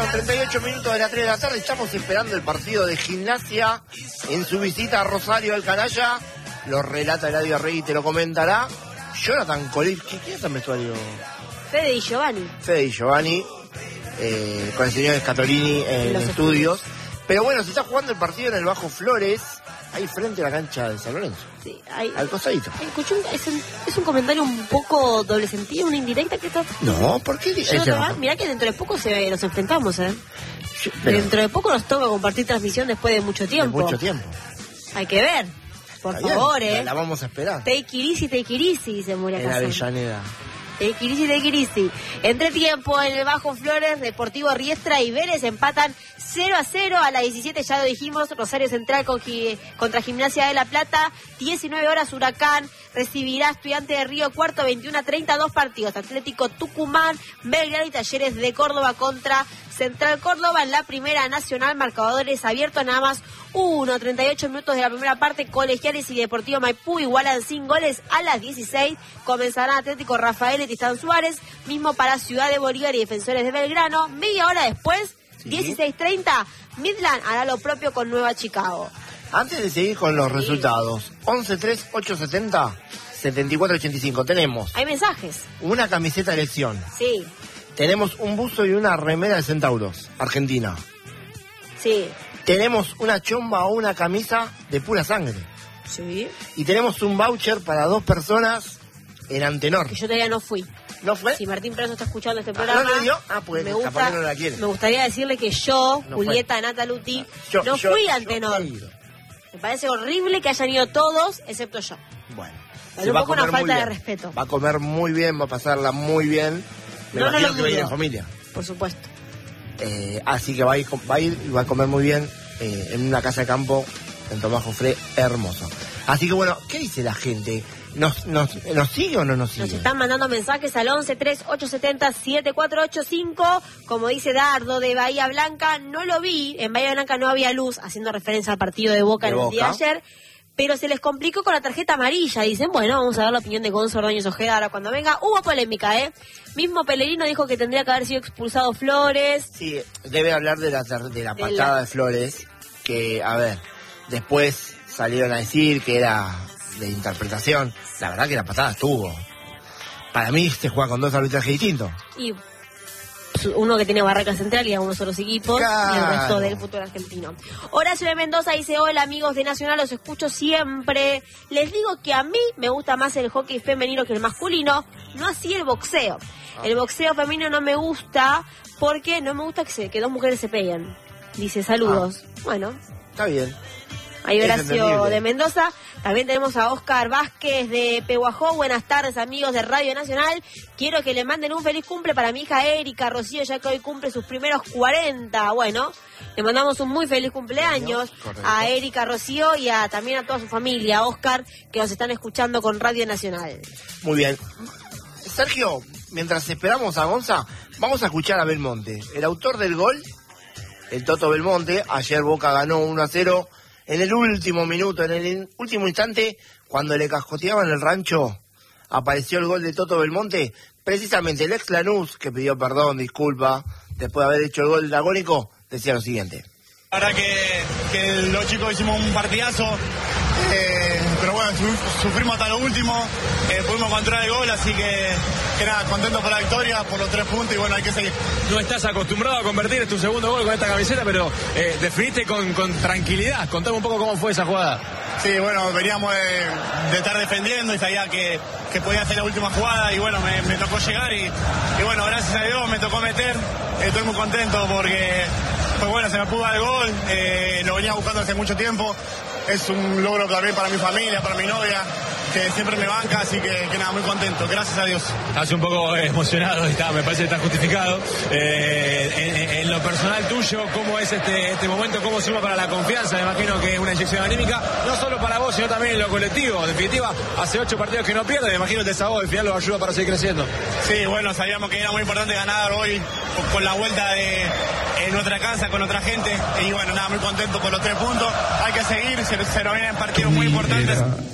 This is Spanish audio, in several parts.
38 minutos de las 3 de la tarde. Estamos esperando el partido de Gimnasia en su visita a Rosario del Canalla. Lo relata Eladio Arregui, te lo comentará Jonathan Colín. ¿Quién es el vestuario? Fede y Giovanni. Fede y Giovanni, con el señor Scatolini en los estudios. Pero bueno, se está jugando el partido en el Bajo Flores, ahí frente a la cancha de San Lorenzo. Sí, al costadito. Escuché es un comentario un poco doble sentido, una indirecta que está... No, ¿por qué? Mirá que dentro de poco nos enfrentamos, Pero, dentro de poco nos toca compartir transmisión después de mucho tiempo. Hay que ver. Por favor, La vamos a esperar. Take it easy, dice Moria en Avellaneda. Take it easy. Entretiempo en el Bajo Flores, Deportivo Riestra y Vélez empatan 0-0 a las 17, ya lo dijimos. Rosario Central contra Gimnasia de La Plata. 19 horas Huracán recibirá Estudiantes de Río Cuarto. 21:30, 2 partidos. Atlético Tucumán, Belgrano y Talleres de Córdoba contra Central Córdoba. En la Primera Nacional, marcadores abiertos, nada más 38 minutos de la primera parte. Colegiales y Deportivo Maipú igualan sin goles. A las 16 comenzarán Atlético Rafael y Tristán Suárez, mismo para Ciudad de Bolívar y Defensores de Belgrano. Media hora después, 16:30, Midland hará lo propio con Nueva Chicago. Antes de seguir con los resultados, 11-3-870-7485, tenemos... Hay mensajes. Una camiseta de elección. Sí. Tenemos un buzo y una remera de Centauros, Argentina. Sí. Tenemos una chomba o una camisa de pura sangre. Sí. Y tenemos un voucher para 2 personas en Antenor. Que yo todavía no fui. ¿No fue? Si Martín Prazo está escuchando este programa... ¿No le dio? Pues me no la quiere. Me gustaría decirle que yo, Julieta Nataluti, no fui a Antenor. Me parece horrible que hayan ido todos, excepto yo. Bueno. Es un poco una falta de respeto. Va a comer muy bien, va a pasarla muy bien. Me imagino que va a ir en familia. Por supuesto. Así que va a ir y va a comer muy bien en una casa de campo en Tomás Jofré, hermoso. Así que bueno, ¿qué dice la gente? ¿Nos sigue o no nos sigue? Nos están mandando mensajes al 11-3-870-7485. Como dice Dardo de Bahía Blanca, no lo vi. En Bahía Blanca no había luz, haciendo referencia al partido de Boca en el día de ayer. Pero se les complicó con la tarjeta amarilla. Dicen, bueno, vamos a ver la opinión de Gonzo Ordóñez Ojeda ahora cuando venga. Hubo polémica, Mismo Pellegrino dijo que tendría que haber sido expulsado Flores. Sí, debe hablar de la patada de Flores. Que, a ver, después salieron a decir que era de interpretación. La verdad que la patada estuvo. Para mí se juega con 2 arbitrajes distintos. Y uno que tiene Barraca Central y a unos otros equipos, claro. Y el resto del fútbol argentino. Horacio de Mendoza dice, hola amigos de Nacional, los escucho siempre. Les digo que a mí me gusta más el hockey femenino que el masculino, no así el boxeo. El boxeo femenino no me gusta porque no me gusta que 2 mujeres se peguen. Dice, saludos. Bueno. Está bien. Ahí Horacio de Mendoza. También tenemos a Oscar Vázquez de Pehuajó. Buenas tardes, amigos de Radio Nacional. Quiero que le manden un feliz cumple para mi hija Erika Rocío, ya que hoy cumple sus primeros 40. Bueno, le mandamos un muy feliz cumpleaños a Erika Rocío y también a toda su familia, Oscar, que nos están escuchando con Radio Nacional. Muy bien. Sergio, mientras esperamos a Gonza, vamos a escuchar a Belmonte, el autor del gol, el Toto Belmonte. Ayer Boca ganó 1-0. En el último minuto, en el último instante, cuando le cascoteaban el rancho, apareció el gol de Toto Belmonte. Precisamente el ex Lanús, que pidió perdón, disculpa, después de haber hecho el gol agónico, decía lo siguiente. La verdad que los chicos hicimos un partidazo, pero bueno, sufrimos hasta lo último, pudimos controlar el gol, así que nada, contento por la victoria, por los 3 puntos y bueno, hay que seguir. No estás acostumbrado a convertir tu segundo gol con esta camiseta, pero definiste con tranquilidad. Contame un poco cómo fue esa jugada. Sí, bueno, veníamos de estar defendiendo y sabía que podía hacer la última jugada y bueno, me tocó llegar y bueno, gracias a Dios me tocó meter. Estoy muy contento porque pues bueno, se me pudo dar el gol, lo venía buscando hace mucho tiempo. Es un logro también para mi familia, para mi novia, que siempre me banca, así que nada, muy contento, gracias a Dios. Estás un poco emocionado, me parece que está justificado. En lo personal tuyo, ¿cómo es este momento? ¿Cómo suma para la confianza? Me imagino que es una inyección anímica, no solo para vos, sino también en lo colectivo. En definitiva, hace 8 partidos que no pierde, me imagino que el desahogo al final lo ayuda para seguir creciendo. Sí, bueno, sabíamos que era muy importante ganar hoy con la vuelta en nuestra casa, con otra gente, y bueno, nada, muy contento por los 3 puntos. Hay que seguir, se nos vienen partidos muy importantes.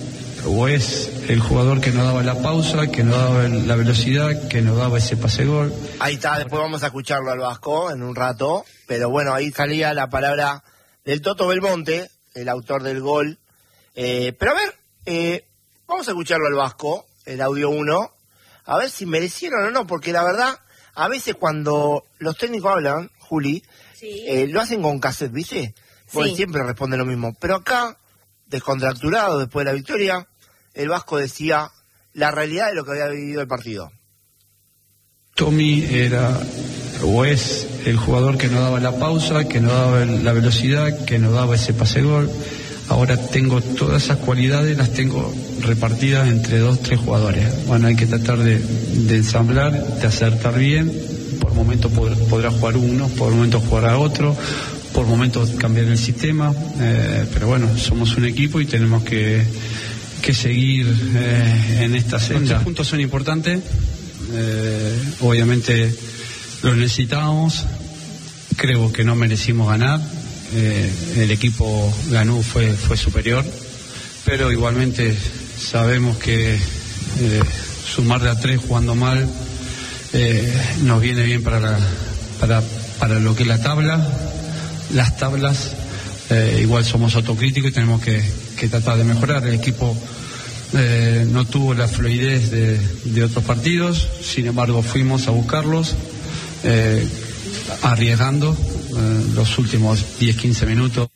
o es el jugador que nos daba la pausa, que nos daba la velocidad, que nos daba ese pase gol. Ahí está, después vamos a escucharlo al Vasco en un rato, pero bueno, ahí salía la palabra del Toto Belmonte, el autor del gol. Pero a ver, vamos a escucharlo al Vasco, el audio 1, a ver si merecieron o no, porque la verdad, a veces cuando los técnicos hablan, Juli, sí, lo hacen con cassette, ¿viste? Porque sí, siempre responde lo mismo. Pero acá, descontracturado después de la victoria, el Vasco decía la realidad de lo que había vivido el partido. Tommy era o es el jugador que nos daba la pausa, que nos daba la velocidad, que nos daba ese pase gol. Ahora tengo todas esas cualidades, las tengo repartidas entre 2-3 jugadores. Bueno, hay que tratar de ensamblar, de acertar bien. Por momentos podrá jugar uno, por momentos jugará otro, por momentos cambiar el sistema. Pero bueno, somos un equipo y tenemos que seguir en esta senda. Los 3 puntos son importantes. Obviamente los necesitábamos. Creo que no merecimos ganar. El equipo ganó, fue superior, pero igualmente sabemos que sumar de a 3 jugando mal nos viene bien para lo que es la tabla. Las tablas igual somos autocríticos y tenemos que tratar de mejorar. El equipo no tuvo la fluidez de otros partidos, sin embargo fuimos a buscarlos, arriesgando los últimos 10-15 minutos.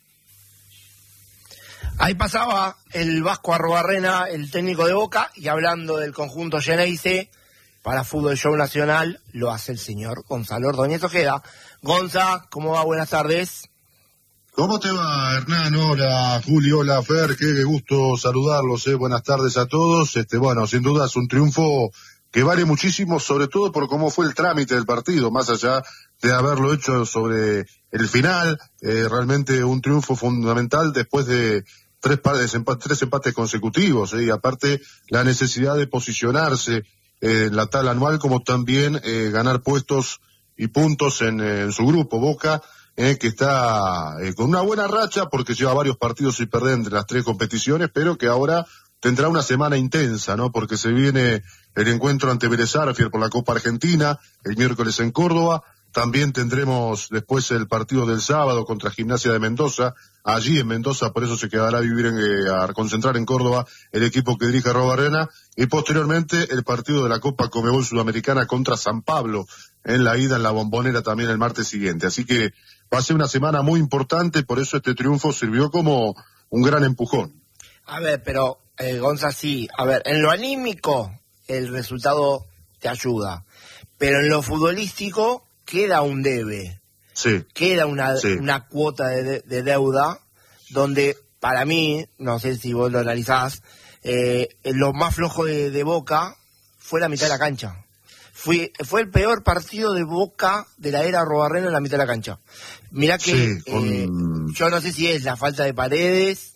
Ahí pasaba el Vasco Arruabarrena, el técnico de Boca, y hablando del conjunto Geneise para Fútbol Show Nacional, lo hace el señor Gonzalo Ordóñez Ojeda. Gonza, ¿cómo va? Buenas tardes. ¿Cómo te va, Hernán? Hola, Julio, hola, Fer, qué gusto saludarlos, buenas tardes a todos. Bueno, sin duda es un triunfo que vale muchísimo, sobre todo por cómo fue el trámite del partido, más allá de haberlo hecho sobre el final, realmente un triunfo fundamental después de tres empates consecutivos, y aparte la necesidad de posicionarse en la tabla anual, como también ganar puestos y puntos en su grupo. Boca, que está con una buena racha porque lleva varios partidos sin perder entre las 3 competiciones, pero que ahora tendrá una semana intensa, ¿no? Porque se viene el encuentro ante Vélez Sarsfield por la Copa Argentina, el miércoles en Córdoba. También tendremos después el partido del sábado contra Gimnasia de Mendoza, allí en Mendoza, por eso se quedará a vivir a concentrar en Córdoba el equipo que dirige Arruabarrena, y posteriormente el partido de la Copa Conmebol Sudamericana contra San Pablo, en la ida en la Bombonera también el martes siguiente. Así que va a ser una semana muy importante, por eso este triunfo sirvió como un gran empujón. A ver, pero Gonza, sí, a ver, en lo anímico el resultado te ayuda, pero en lo futbolístico queda un debe, sí, queda una cuota de deuda, donde para mí, no sé si vos lo analizás, lo más flojo de Boca fue la mitad de la cancha. Fue el peor partido de Boca de la era Arruabarrena en la mitad de la cancha. Mirá que sí, yo no sé si es la falta de Paredes,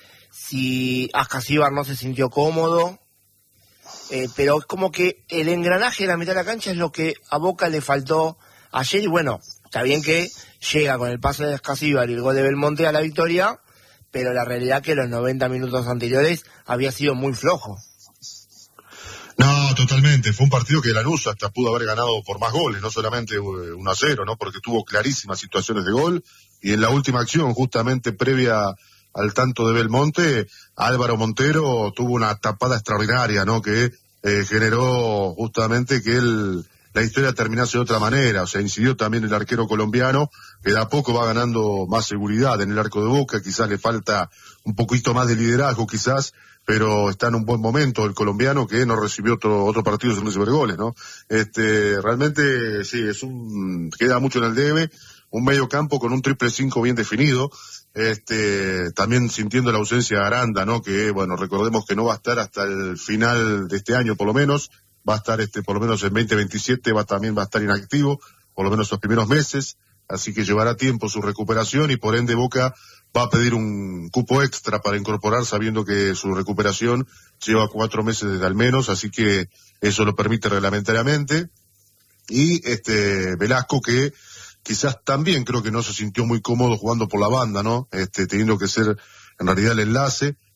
si Ascasíbar no se sintió cómodo, pero es como que el engranaje de la mitad de la cancha es lo que a Boca le faltó ayer, y bueno, está bien que llega con el pase de Ascasíbar y el gol de Belmonte a la victoria, pero la realidad es que los 90 minutos anteriores había sido muy flojo. No, totalmente, fue un partido que Lanús hasta pudo haber ganado por más goles, no solamente 1-0, ¿no? Porque tuvo clarísimas situaciones de gol, y en la última acción, justamente previa al tanto de Belmonte, Álvaro Montero tuvo una tapada extraordinaria, ¿no? Que generó justamente que la historia terminase de otra manera. O sea, incidió también el arquero colombiano, que de a poco va ganando más seguridad en el arco de Boca. Quizás le falta un poquito más de liderazgo, quizás, pero está en un buen momento el colombiano, que no recibió otro partido sin recibir goles, ¿no? Realmente sí, queda mucho en el debe, un medio campo con un 5-5 bien definido, también sintiendo la ausencia de Aranda, ¿no? Que, bueno, recordemos que no va a estar hasta el final de este año, por lo menos, va a estar por lo menos en 2027, también va a estar inactivo, por lo menos los primeros meses, así que llevará tiempo su recuperación, y por ende Boca va a pedir un cupo extra para incorporar, sabiendo que su recuperación lleva 4 meses desde al menos, así que eso lo permite reglamentariamente. Y Velasco, que quizás también creo que no se sintió muy cómodo jugando por la banda, ¿no? Teniendo que ser en realidad el enlace,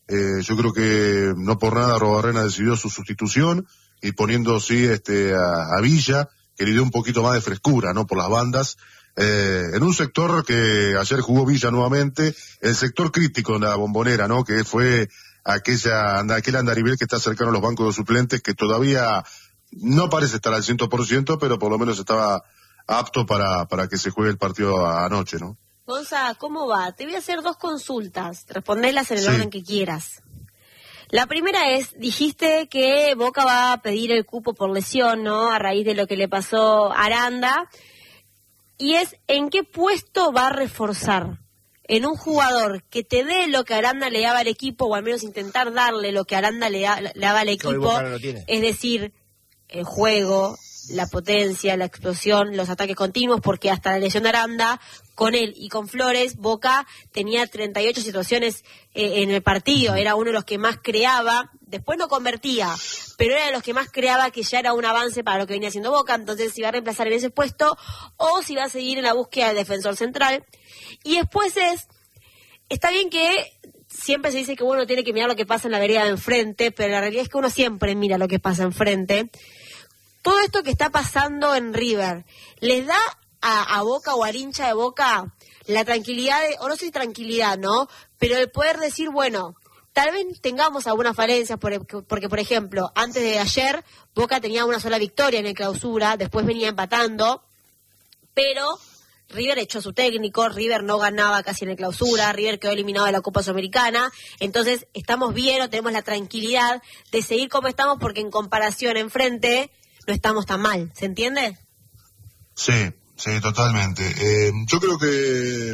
Yo creo que no por nada Arruabarrena decidió su sustitución y poniendo sí a Villa, que le dio un poquito más de frescura, ¿no? Por las bandas. En un sector que ayer jugó Villa nuevamente, el sector crítico de la Bombonera, ¿no? Que fue aquel andarivel que está cercano a los bancos de suplentes, que todavía no parece estar al 100%, pero por lo menos estaba apto para que se juegue el partido anoche, ¿no? Gonza, ¿cómo va? Te voy a hacer 2 consultas, responderlas en el orden que quieras. La primera es, dijiste que Boca va a pedir el cupo por lesión, ¿no? A raíz de lo que le pasó a Aranda. Y es, ¿en qué puesto va a reforzar? En un jugador que te dé lo que Aranda le daba al equipo, o al menos intentar darle lo que Aranda le daba al equipo, es decir, el juego, la potencia, la explosión, los ataques continuos, porque hasta la lesión de Aranda, con él y con Flores, Boca tenía 38 situaciones en el partido, era uno de los que más creaba, después no convertía, pero era de los que más creaba, que ya era un avance para lo que venía haciendo Boca. Entonces si va a reemplazar en ese puesto, o si va a seguir en la búsqueda del defensor central. Y después está bien que siempre se dice que uno tiene que mirar lo que pasa en la vereda de enfrente, pero la realidad es que uno siempre mira lo que pasa enfrente. Todo esto que está pasando en River, ¿les da a Boca o al hincha de Boca la tranquilidad, o no sé si tranquilidad, ¿no? Pero el poder decir, bueno, tal vez tengamos algunas falencias, porque por ejemplo, antes de ayer, Boca tenía una sola victoria en el Clausura, después venía empatando, pero River echó a su técnico, River no ganaba casi en el Clausura, River quedó eliminado de la Copa Sudamericana, entonces estamos bien, o tenemos la tranquilidad de seguir como estamos, porque en comparación enfrente no estamos tan mal, ¿se entiende? Sí, totalmente. Yo creo que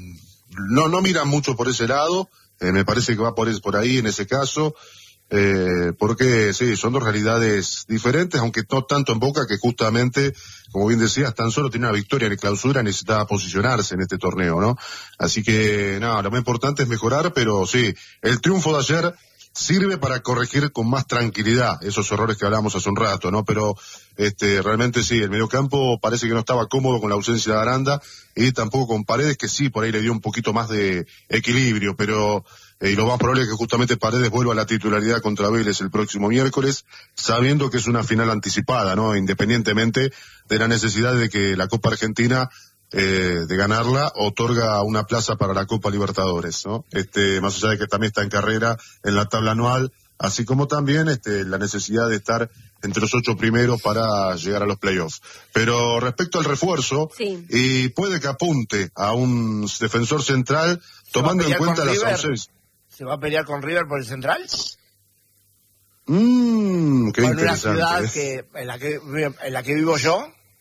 no miran mucho por ese lado, me parece que va por ahí en ese caso, porque sí, son 2 realidades diferentes, aunque no tanto en Boca, que justamente, como bien decías, tan solo tiene una victoria en el Clausura, necesitaba posicionarse en este torneo, ¿no? Así que, lo más importante es mejorar, pero sí, el triunfo de ayer sirve para corregir con más tranquilidad esos errores que hablábamos hace un rato, ¿no? Pero realmente sí, el mediocampo parece que no estaba cómodo con la ausencia de Aranda y tampoco con Paredes, que sí, por ahí le dio un poquito más de equilibrio, pero y lo más probable es que justamente Paredes vuelva a la titularidad contra Vélez el próximo miércoles, sabiendo que es una final anticipada, ¿no? Independientemente de la necesidad de que la Copa Argentina de ganarla, otorga una plaza para la Copa Libertadores, ¿no? Más allá de que también está en carrera en la tabla anual, así como también la necesidad de estar entre los 8 primeros para llegar a los playoffs. Pero respecto al refuerzo, sí, y puede que apunte a un defensor central, tomando en cuenta las ausencias. ¿Se va a pelear con River por el central? Qué con interesante. Una ciudad en la que vivo yo,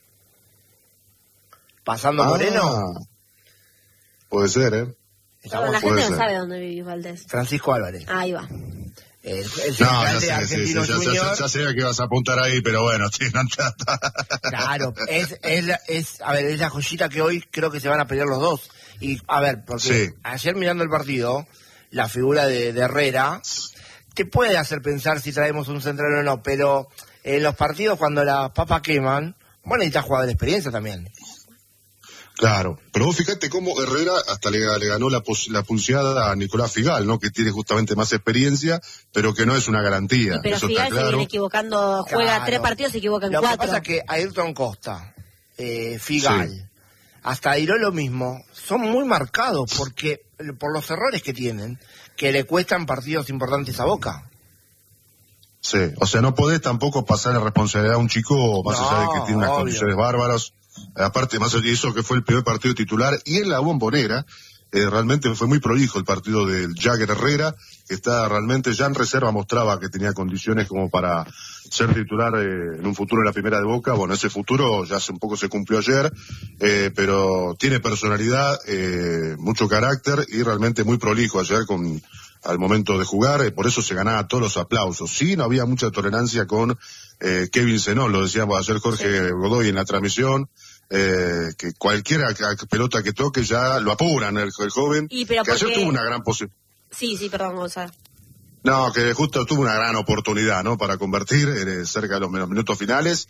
pasando Moreno. Puede ser, La gente no sabe dónde vivís, Valdés. Francisco Álvarez. Ahí va. El central de Argentino Junior. Ya sé que vas a apuntar ahí, pero bueno, sí, no trata. Claro, es la joyita que hoy creo que se van a pelear los dos. Y a ver, porque ayer mirando el partido, la figura de Herrera te puede hacer pensar si traemos un central o no, pero en los partidos cuando las papas queman, bueno, necesitas jugador de experiencia también. Claro, pero vos fíjate cómo Herrera hasta le ganó la pulseada a Nicolás Figal, ¿no? Que tiene justamente más experiencia, pero que no es una garantía. Pero eso Figal está claro. se viene equivocando, juega 3 partidos, se equivoca en 4. Lo que pasa es que Ayrton Costa, Figal, hasta Airó lo mismo, son muy marcados por los errores que tienen, que le cuestan partidos importantes a Boca. Sí, o sea, no podés tampoco pasar la responsabilidad a un chico, más allá de que tiene unas condiciones bárbaras. Aparte, más allá de eso, que fue el primer partido titular, y en la Bombonera, realmente fue muy prolijo el partido del Jagger Herrera, que está realmente ya en reserva, mostraba que tenía condiciones como para ser titular en un futuro en la primera de Boca. Bueno, ese futuro ya un poco se cumplió ayer, pero tiene personalidad, mucho carácter y realmente muy prolijo ayer al momento de jugar, por eso se ganaba todos los aplausos. Sí, no había mucha tolerancia con Kevin Zenón, lo decíamos ayer Jorge Godoy en la transmisión, que cualquier pelota que toque ya lo apuran el joven, que ayer tuvo una gran posibilidad. Sí, perdón, Gonzalo. No, que justo tuvo una gran oportunidad, ¿no? Para convertir cerca de los minutos finales.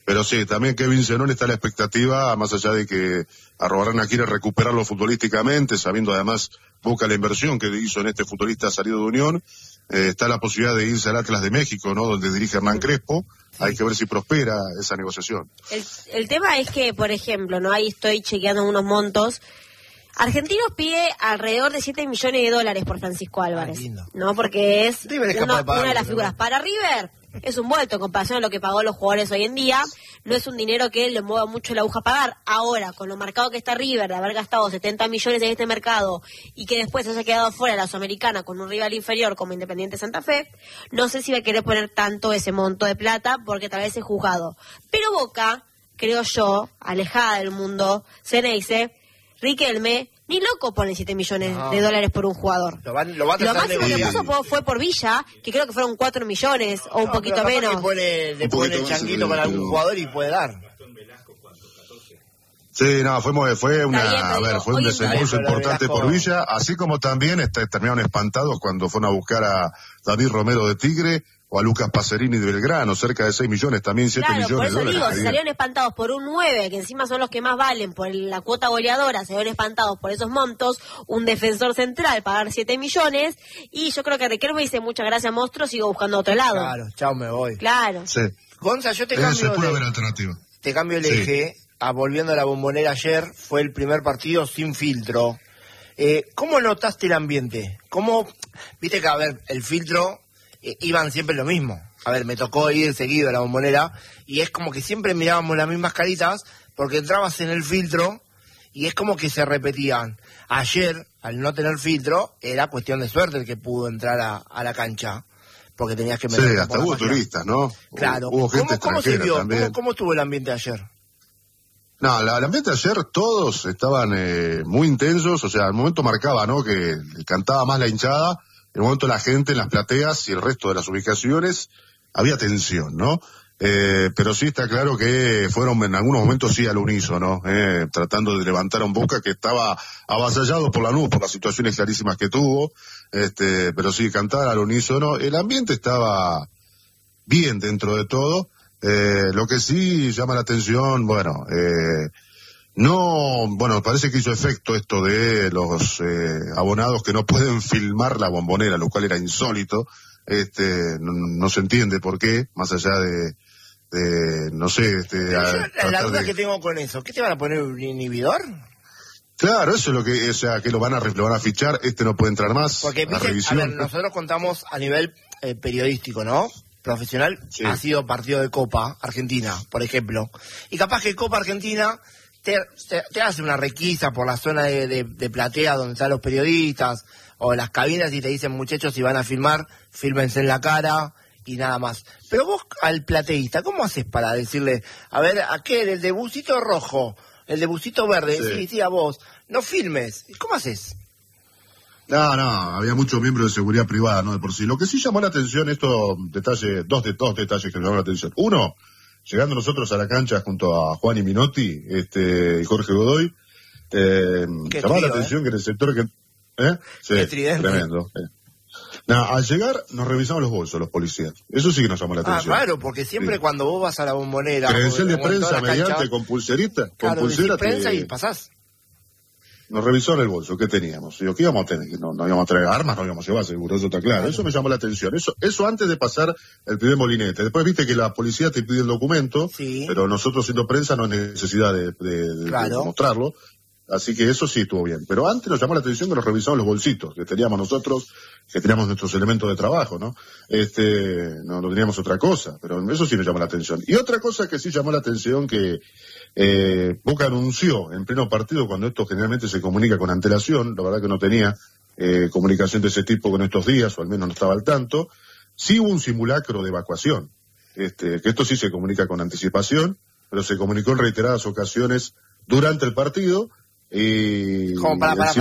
Pero sí, también Kevin Zenón está a la expectativa, más allá de que Arruabarrena quiere recuperarlo futbolísticamente, sabiendo además Boca la inversión que hizo en este futbolista salido de Unión. Está la posibilidad de irse al Atlas de México, ¿no? Donde dirige Hernán Crespo. Sí. Hay que ver si prospera esa negociación. El tema es que, por ejemplo, no, ahí estoy chequeando unos montos. Argentinos pide alrededor de $7 millones por Francisco Álvarez, ¿no? Porque es una de las figuras. Para River es un vuelto en comparación a lo que pagó los jugadores hoy en día. No es un dinero que le mueva mucho la aguja a pagar. Ahora, con lo marcado que está River, de haber gastado 70 millones en este mercado y que después se haya quedado fuera de la Sudamericana con un rival inferior como Independiente Santa Fe, no sé si va a querer poner tanto ese monto de plata porque tal vez es juzgado. Pero Boca, creo yo, alejada del mundo, Ceneice, Riquelme, ni loco pone $7 millones por un jugador. Lo máximo que puso fue por Villa, que creo que fueron 4 millones o un poquito menos. Le pone el changuito con algún jugador y puede dar. Sí, no, fue un desembolso importante por Villa, así como también terminaron espantados cuando fueron a buscar a David Romero de Tigre o a Lucas Pacerini de Belgrano, cerca de 6 millones, también 7 millones de dólares. Por eso digo, si salieron espantados por un 9, que encima son los que más valen por la cuota goleadora, se ven espantados por esos montos, un defensor central pagar 7 millones, y yo creo que Riquelme dice muchas gracias monstruo, sigo buscando a otro lado. Claro, chao, me voy. Claro. Sí. Gonza, yo te cambio el eje, volviendo a la Bombonera ayer, fue el primer partido sin filtro. ¿Cómo notaste el ambiente? ¿Cómo, viste que, a ver, el filtro... iban siempre lo mismo. A ver, me tocó ir seguido a la Bombonera y es como que siempre mirábamos las mismas caritas porque entrabas en el filtro y es como que se repetían. Ayer, al no tener filtro, era cuestión de suerte el que pudo entrar a la cancha porque tenías que meter. Sí, hasta hubo turistas, ¿no? Claro. Hubo gente extranjera también. ¿Cómo estuvo el ambiente ayer? No, el ambiente ayer todos estaban muy intensos, o sea, al momento marcaba, ¿no? Que cantaba más la hinchada. En el momento la gente en las plateas y el resto de las ubicaciones había tensión, ¿no? Pero sí está claro que fueron en algunos momentos sí al unísono, tratando de levantar a un Boca que estaba avasallado por Lanús, por las situaciones clarísimas que tuvo, pero sí cantar al unísono. El ambiente estaba bien dentro de todo. Lo que sí llama la atención, parece que hizo efecto esto de los abonados que no pueden filmar la Bombonera, lo cual era insólito. No se entiende por qué, más allá no sé. La duda que tengo con eso, ¿qué te van a poner, un inhibidor? Claro, eso es lo que, que lo van a fichar, no puede entrar más. Porque, a ver, nosotros contamos a nivel periodístico, ¿no? Profesional, sí. Ha sido partido de Copa Argentina, por ejemplo. Y capaz que Copa Argentina te hace una requisa por la zona de platea donde están los periodistas o las cabinas y te dicen, muchachos, si van a filmar, fílmense en la cara y nada más. Pero vos al plateísta, ¿cómo haces para decirle, a ver, aquel, el de busito rojo, el de busito verde, sí, a vos, no filmes? ¿Cómo haces? No, había muchos miembros de seguridad privada, ¿no? De por sí. Lo que sí llamó la atención, dos detalles que llamaron la atención. Uno, llegando nosotros a la cancha junto a Juan y Minotti, y Jorge Godoy, llamó la atención que en el sector que... Sí, tremendo. Al llegar nos revisamos los bolsos los policías. Eso sí que nos llamó la atención. Claro, porque siempre cuando vos vas a la Bombonera... Credencial de prensa mediante con pulserita. Claro, con pulsera prensa y pasás. Nos revisaron el bolso, ¿qué teníamos? Digo, ¿qué íbamos a tener? No íbamos a traer armas, no íbamos a llevar, seguro, eso está claro. Eso me llamó la atención. Eso antes de pasar el primer molinete. Después viste que la policía te pide el documento, pero nosotros siendo prensa no hay necesidad de mostrarlo. Así que eso sí estuvo bien. Pero antes nos llamó la atención que nos revisaron los bolsitos que teníamos nosotros, que teníamos nuestros elementos de trabajo, ¿no? No teníamos otra cosa, pero eso sí nos llamó la atención. Y otra cosa que sí llamó la atención que Boca anunció en pleno partido, cuando esto generalmente se comunica con antelación, la verdad que no tenía comunicación de ese tipo con estos días, o al menos no estaba al tanto, sí hubo un simulacro de evacuación, que esto sí se comunica con anticipación, pero se comunicó en reiteradas ocasiones durante el partido. ¿Cómo?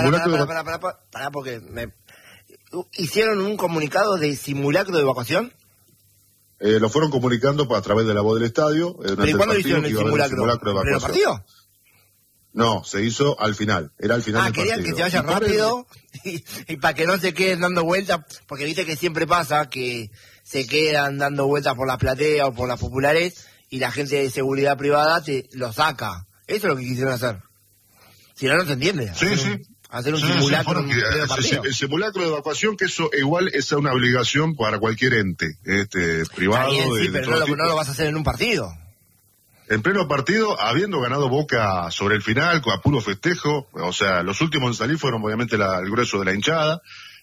Pará, porque ¿hicieron un comunicado de simulacro de evacuación? Lo fueron comunicando a través de la voz del estadio. ¿Pero y cuándo hicieron el simulacro? ¿En el partido? No, se hizo al final. Era al final del partido. Querían que se vaya rápido y para que no se queden dando vueltas, porque viste que siempre pasa que se quedan dando vueltas por las plateas o por las populares y la gente de seguridad privada te lo saca. Eso es lo que quisieron hacer. Si no, no se entiende. Hacer un simulacro. El simulacro de evacuación, que eso igual es una obligación para cualquier ente privado. Bien, pero no lo vas a hacer en un partido. En pleno partido, habiendo ganado Boca sobre el final, con puro festejo, o sea, los últimos en salir fueron obviamente el grueso de la hinchada.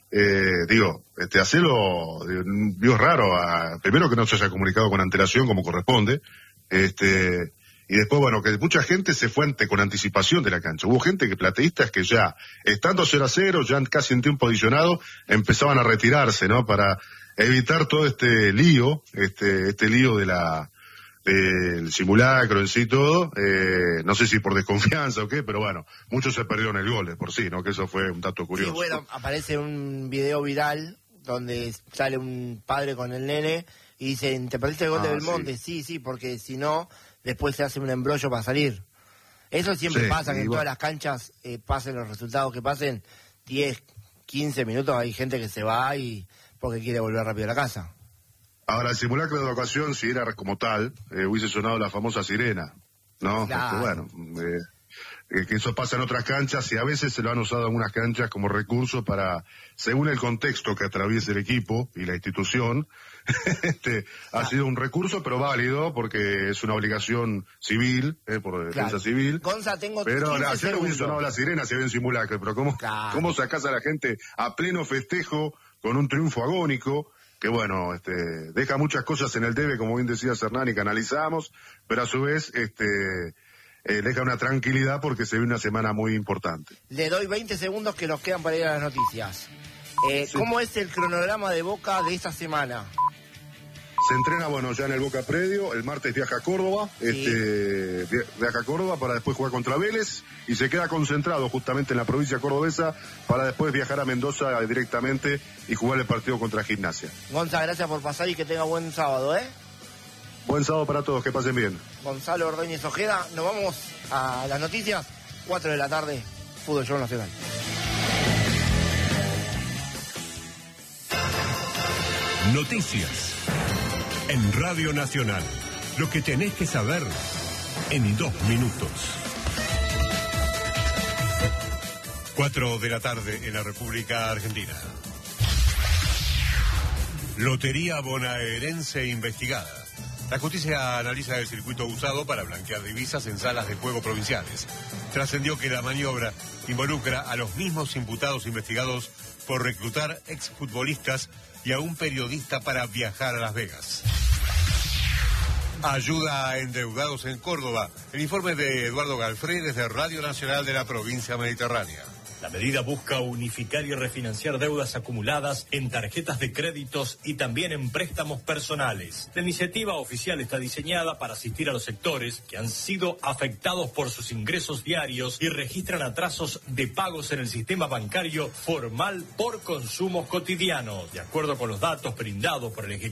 Hacerlo, digo, es raro, primero que no se haya comunicado con antelación como corresponde, y después, bueno, que mucha gente se fue con anticipación de la cancha. Hubo gente plateístas que ya, estando 0-0, ya casi en tiempo adicionado, empezaban a retirarse, ¿no? Para evitar todo este lío, este lío del simulacro en sí todo, no sé si por desconfianza o qué, pero bueno, muchos se perdieron el gol de por sí, ¿no? Que eso fue un dato curioso. Sí, bueno, aparece un video viral donde sale un padre con el nene y dicen, ¿te perdiste el gol de Belmonte? Sí, porque si no, después se hace un embrollo para salir. Eso siempre pasa, que en todas las canchas pasen los resultados que pasen, 10, 15 minutos hay gente que se va y porque quiere volver rápido a la casa. Ahora, el simulacro de evacuación, si era como tal, hubiese sonado la famosa sirena, ¿no? Claro. Bueno, que eso pasa en otras canchas y a veces se lo han usado en algunas canchas como recurso para, según el contexto que atraviese el equipo y la institución, ha sido un recurso, pero válido, porque es una obligación civil, por defensa civil. Gonza, tengo pero 15 ayer hubiese sonado la sirena si había un simulacro, pero ¿cómo sacás a la gente a pleno festejo con un triunfo agónico? Que bueno, deja muchas cosas en el debe, como bien decía Hernán, que analizamos, pero a su vez, deja una tranquilidad porque se ve una semana muy importante. Le doy 20 segundos que nos quedan para ir a las noticias. ¿Cómo es el cronograma de Boca de esta semana? Se entrena, bueno, ya en el Boca Predio, el martes viaja a Córdoba, viaja a Córdoba para después jugar contra Vélez y se queda concentrado justamente en la provincia cordobesa para después viajar a Mendoza directamente y jugar el partido contra Gimnasia. Gonza, gracias por pasar y que tenga buen sábado, Buen sábado para todos, que pasen bien. Gonzalo Ordóñez Ojeda, nos vamos a las noticias, 4 de la tarde, Fútbol Show Nacional. Noticias en Radio Nacional. Lo que tenés que saber en 2 minutos. 4 de la tarde en la República Argentina. Lotería bonaerense investigada. La justicia analiza el circuito usado para blanquear divisas en salas de juego provinciales. Trascendió que la maniobra involucra a los mismos imputados investigados por reclutar exfutbolistas y a un periodista para viajar a Las Vegas. Ayuda a endeudados en Córdoba. El informe de Eduardo Galfrey desde Radio Nacional de la provincia mediterránea. La medida busca unificar y refinanciar deudas acumuladas en tarjetas de créditos y también en préstamos personales. La iniciativa oficial está diseñada para asistir a los sectores que han sido afectados por sus ingresos diarios y registran atrasos de pagos en el sistema bancario formal por consumos cotidianos. De acuerdo con los datos brindados por el Ejecutivo